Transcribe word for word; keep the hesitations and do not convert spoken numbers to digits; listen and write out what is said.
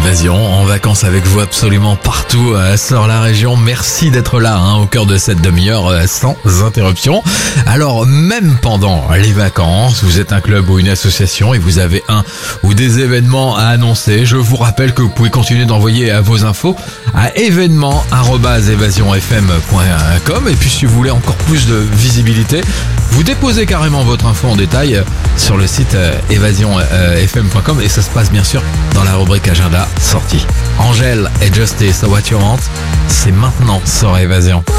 Évasion, en vacances avec vous absolument partout euh, sur la région. Merci d'être là hein, au cœur de cette demi-heure euh, sans interruption. Alors même pendant les vacances, vous êtes un club ou une association et vous avez un ou des événements à annoncer, je vous rappelle que vous pouvez continuer d'envoyer à vos infos à événements arobase évasion f m point com. Et puis si vous voulez encore plus de visibilité, vous déposez carrément votre info en détail sur le site euh, évasion f m point com et ça se passe bien sûr dans la rubrique agenda sortie. Angèle et Justice, What You Want, c'est maintenant sur Évasion.